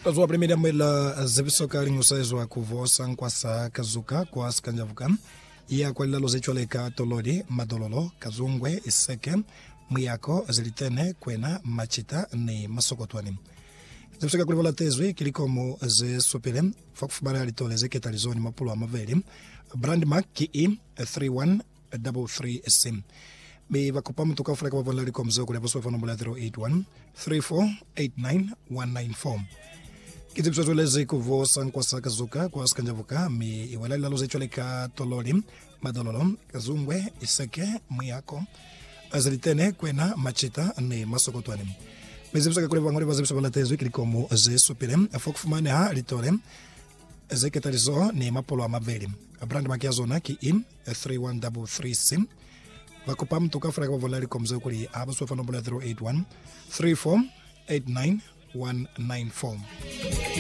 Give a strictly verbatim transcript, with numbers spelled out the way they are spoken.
Pazwa primera mela zebisoka ringusezwa kuvosa nkwasa kazuka kwa skanjavuka ya kwa lalo zechwaleka tolori madololo kazungwe iseke muyako zilitene kwena machita ni masokotwani zebisoka kulivola tezwi kilikomo ze sopele fakufumana litole zeketalizoni mapulo amaveli brandmark ki three one three three sim be vakupamu tukafura kwa vonali komzo kule boso phone number zero eight one three four eight nine one nine four kitibsotoleze kuvosa nkwasa kazuka kwa skanjavuka mi iwala lalo zechwaleka tolori madololo kazungwe iseke muyako azalitene kwena machita ni masokotwani mezibsaka kule vangole bazibsola tezwi kilikomo ze sopele afokufumane ha litole zeketalizo ni mapolo amaveli brand mark ya zona ki in three one three three sim vakupam tukafura kwa volari komzo kuli abaswa phone number zero eight one three four eight nine one nine four